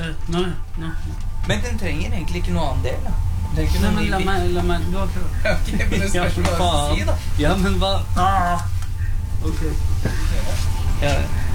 Nei. Men den trenger egentlig ikke noe annen del, da. Nei, men la meg, du har prøvd. Ok, men det skal ikke bare si, da. Ja, men hva? Ok. Ja.